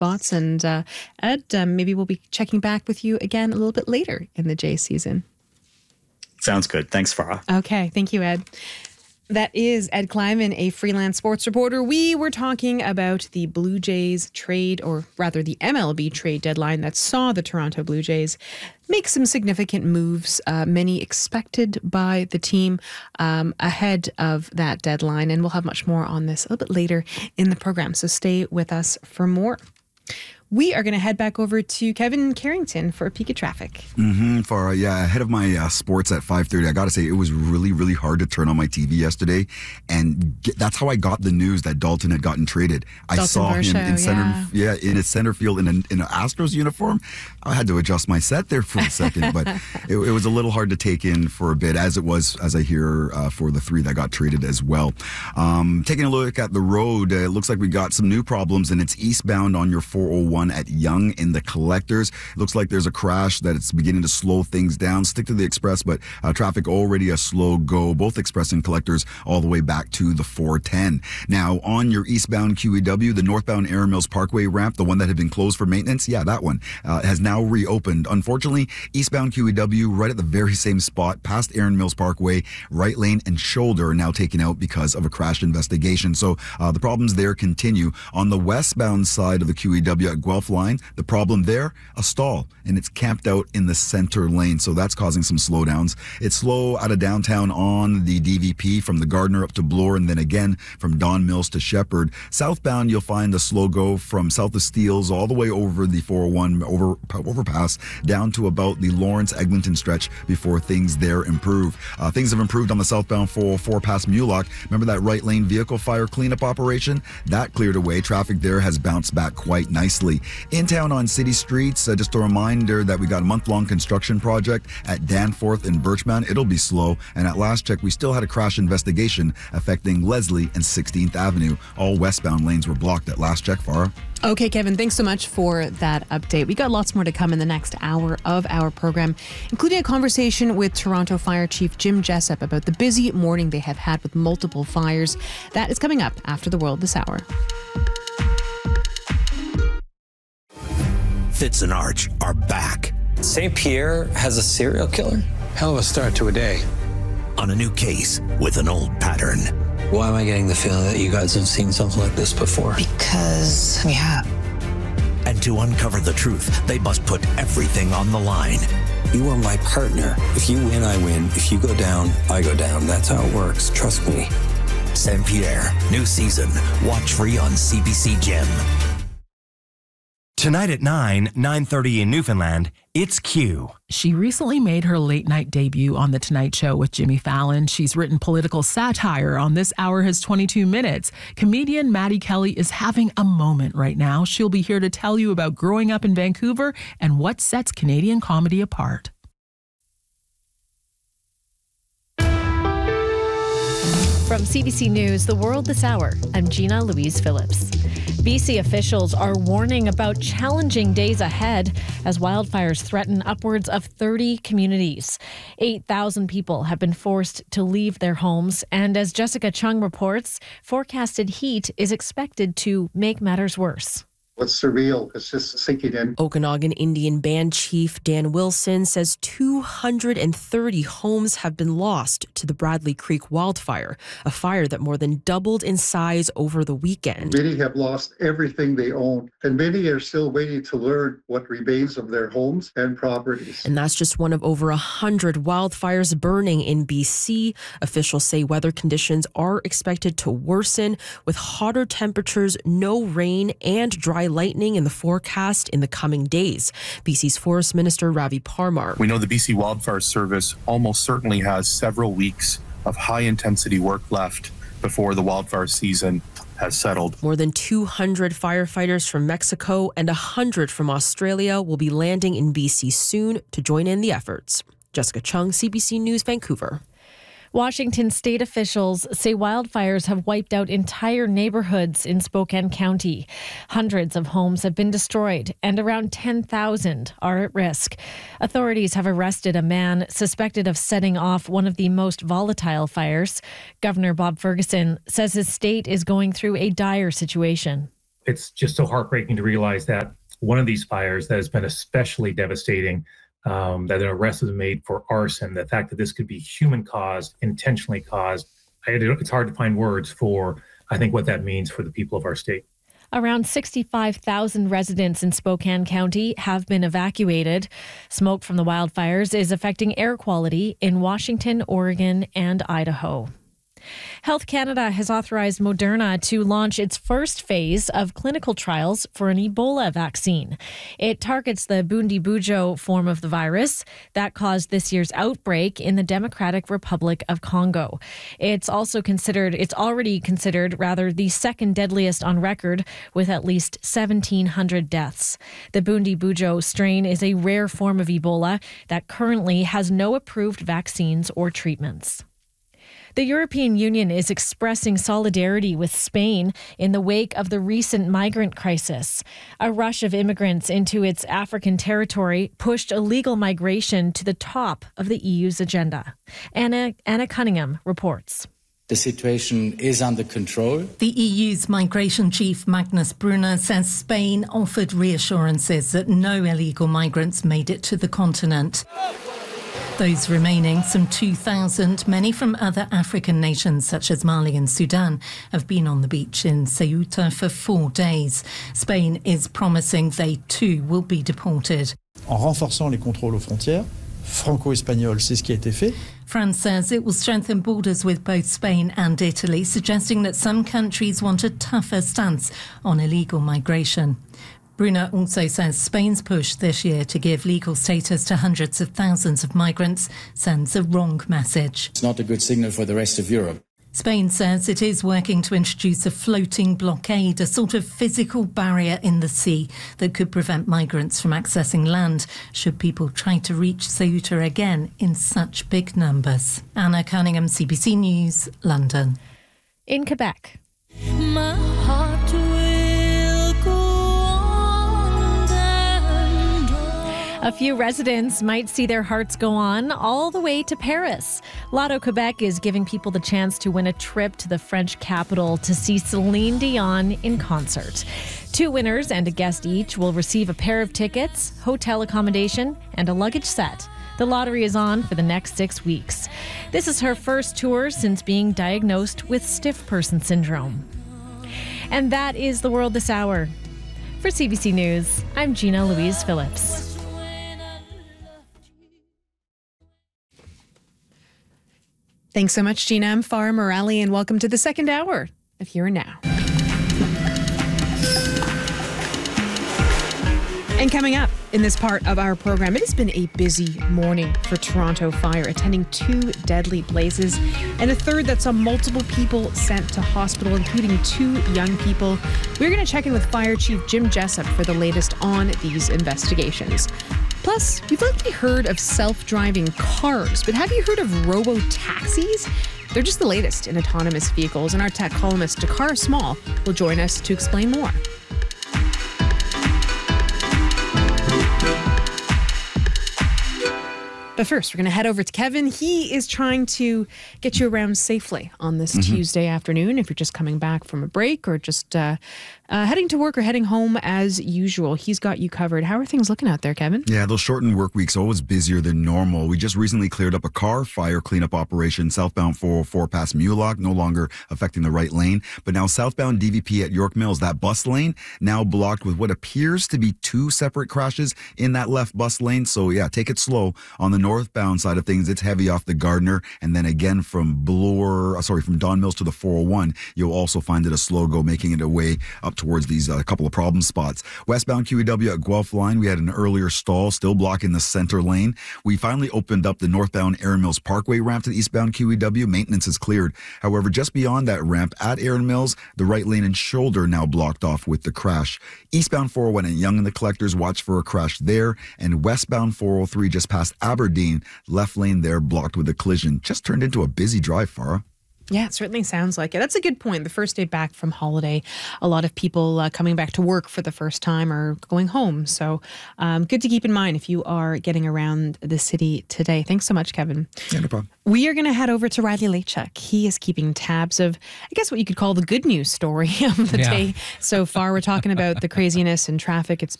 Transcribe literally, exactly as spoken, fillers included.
spots. And uh, Ed, um, maybe we'll be checking back with you again a little bit later in the Jays season. Sounds good. Thanks, Farah. Okay. Thank you, Ed. That is Ed Kleiman, a freelance sports reporter. We were talking about the Blue Jays trade, or rather the M L B trade deadline that saw the Toronto Blue Jays make some significant moves, uh, many expected by the team um, ahead of that deadline. And we'll have much more on this a little bit later in the program. So stay with us for more. We are going to head back over to Kevin Carrington for a peek at traffic. Mm-hmm. For uh, yeah, ahead of my uh, sports at five thirty, I got to say it was really, really hard to turn on my T V yesterday, and get, that's how I got the news that Dalton had gotten traded. I Dalton saw Varsho, him in center, yeah. yeah, in a center field in an in an Astros uniform. I had to adjust my set there for a second, but it, it was a little hard to take in for a bit, as it was, as I hear, uh, for the three that got traded as well. Um, taking a look at the road, uh, it looks like we got some new problems, and it's eastbound on your four oh one at Yonge in the Collectors. It looks like there's a crash that it's beginning to slow things down. Stick to the express, but uh, traffic already a slow go, both express and Collectors, all the way back to the four ten. Now, on your eastbound Q E W, the northbound Erin Mills Parkway ramp, the one that had been closed for maintenance, yeah, that one, uh, has now reopened. Unfortunately, eastbound Q E W, right at the very same spot, past Erin Mills Parkway, right lane and shoulder are now taken out because of a crash investigation. So uh, the problems there continue. On the westbound side of the Q E W at Guelph line, the problem there, a stall, and it's camped out in the center lane, so that's causing some slowdowns. It's slow out of downtown on the D V P from the Gardner up to Bloor, and then again from Don Mills to Shepherd. Southbound, you'll find the slow go from south of Steeles all the way over the four oh one over, overpass down to about the Lawrence Eglinton stretch before things there improve. Uh, things have improved on the southbound four oh four past Mulock. Remember that right lane vehicle fire cleanup operation? That cleared away. Traffic there has bounced back quite nicely. In town on city streets, uh, just a reminder that we got a month-long construction project at Danforth and Birchmount. It'll be slow, and at last check, we still had a crash investigation affecting Leslie and sixteenth Avenue. All westbound lanes were blocked at last check, Farah. Okay, Kevin, thanks so much for that update. We got lots more to come in the next hour of our program, including a conversation with Toronto Fire Chief Jim Jessup about the busy morning they have had with multiple fires. That is coming up after the world this hour. Fitz and Arch are back. Saint Pierre has a serial killer? Hell of a start to a day. On a new case with an old pattern. Why am I getting the feeling that you guys have seen something like this before? Because we have. And to uncover the truth, they must put everything on the line. You are my partner. If you win, I win. If you go down, I go down. That's how it works. Trust me. Saint Pierre, new season. Watch free on C B C Gem. Tonight at nine, nine thirty in Newfoundland, it's Q. She recently made her late-night debut on The Tonight Show with Jimmy Fallon. She's written political satire on This Hour Has twenty-two minutes. Comedian Maddie Kelly is having a moment right now. She'll be here to tell you about growing up in Vancouver and what sets Canadian comedy apart. From C B C News, The World This Hour, I'm Gina Louise Phillips. B C officials are warning about challenging days ahead as wildfires threaten upwards of thirty communities. eight thousand people have been forced to leave their homes, and as Jessica Chung reports, forecasted heat is expected to make matters worse. What's surreal is just sinking in. Okanagan Indian Band Chief Dan Wilson says two hundred thirty homes have been lost to the Bradley Creek wildfire, a fire that more than doubled in size over the weekend. Many have lost everything they own, and many are still waiting to learn what remains of their homes and properties. And that's just one of over one hundred wildfires burning in B C. Officials say weather conditions are expected to worsen with hotter temperatures, no rain, and dry lightning in the forecast in the coming days. B C's Forest Minister Ravi Parmar. We know the B C Wildfire Service almost certainly has several weeks of high-intensity work left before the wildfire season has settled. More than two hundred firefighters from Mexico and one hundred from Australia will be landing in B C soon to join in the efforts. Jessica Chung, C B C News, Vancouver. Washington state officials say wildfires have wiped out entire neighborhoods in Spokane County. Hundreds of homes have been destroyed and around ten thousand are at risk. Authorities have arrested a man suspected of setting off one of the most volatile fires. Governor Bob Ferguson says his state is going through a dire situation. It's just so heartbreaking to realize that one of these fires that has been especially devastating, um, that an arrest was made for arson, the fact that this could be human caused, intentionally caused, I, it's hard to find words for, I think, what that means for the people of our state. Around sixty-five thousand residents in Spokane County have been evacuated. Smoke from the wildfires is affecting air quality in Washington, Oregon, and Idaho. Health Canada has authorized Moderna to launch its first phase of clinical trials for an Ebola vaccine. It targets the Bundibugyo form of the virus that caused this year's outbreak in the Democratic Republic of Congo. It's also considered, it's already considered, rather, the second deadliest on record with at least seventeen hundred deaths. The Bundibugyo strain is a rare form of Ebola that currently has no approved vaccines or treatments. The European Union is expressing solidarity with Spain in the wake of the recent migrant crisis. A rush of immigrants into its African territory pushed illegal migration to the top of the E U's agenda. Anna, Anna Cunningham reports. The situation is under control. The E U's migration chief, Magnus Brunner, says Spain offered reassurances that no illegal migrants made it to the continent. Those remaining, some two thousand, many from other African nations such as Mali and Sudan, have been on the beach in Ceuta for four days. Spain is promising they too will be deported. En renforçant les contrôles aux frontières, franco-espagnols, c'est ce qui a été fait. France says it will strengthen borders with both Spain and Italy, suggesting that some countries want a tougher stance on illegal migration. Brunner also says Spain's push this year to give legal status to hundreds of thousands of migrants sends a wrong message. It's not a good signal for the rest of Europe. Spain says it is working to introduce a floating blockade, a sort of physical barrier in the sea that could prevent migrants from accessing land should people try to reach Ceuta again in such big numbers. Anna Cunningham, C B C News, London. In Quebec. My heart will go. A few residents might see their hearts go on all the way to Paris. Lotto Quebec is giving people the chance to win a trip to the French capital to see Celine Dion in concert. Two winners and a guest each will receive a pair of tickets, hotel accommodation, and a luggage set. The lottery is on for the next six weeks. This is her first tour since being diagnosed with stiff person syndrome. And that is the world this hour. For C B C News, I'm Gina Louise Phillips. Thanks so much, Gina. I'm Farah Morali, and welcome to the second hour of Here and Now. And coming up in this part of our program, it has been a busy morning for Toronto Fire, attending two deadly blazes and a third that saw multiple people sent to hospital, including two young people. We're going to check in with Fire Chief Jim Jessup for the latest on these investigations. Plus, you've likely heard of self-driving cars, but have you heard of robo-taxis? They're just the latest in autonomous vehicles, and our tech columnist Dakar Small will join us to explain more. But first, we're going to head over to Kevin. He is trying to get you around safely on this mm-hmm. Tuesday afternoon, if you're just coming back from a break or just uh, uh, heading to work or heading home as usual. He's got you covered. How are things looking out there, Kevin? Yeah, those shortened work weeks always busier than normal. We just recently cleared up a car fire cleanup operation southbound four oh four past Mulock, no longer affecting the right lane. But now southbound D V P at York Mills, that bus lane now blocked with what appears to be two separate crashes in that left bus lane. So yeah, take it slow on the northbound side of things. It's heavy off the Gardner, and then again from Bloor, uh, sorry, from Don Mills to the four oh one, you'll also find it a slow go, making it away up towards these uh, couple of problem spots. Westbound Q E W at Guelph line, we had an earlier stall still blocking the center lane. We finally opened up the northbound Erin Mills Parkway ramp to the eastbound Q E W. Maintenance is cleared. However, just beyond that ramp at Erin Mills, the right lane and shoulder now blocked off with the crash. Eastbound four oh one and Yonge and the Collectors, watch for a crash there, and westbound four oh three just past Aberdeen, left lane there blocked with a collision. Just turned into a busy drive, Farah. Yeah, it certainly sounds like it. That's a good point. The first day back from holiday, a lot of people uh, coming back to work for the first time are going home. So um, good to keep in mind if you are getting around the city today. Thanks so much, Kevin. Yeah, no problem. We are going to head over to Riley Lachuk. He is keeping tabs of, I guess, what you could call the good news story of the Yeah. day so far. We're talking about the craziness in traffic. It's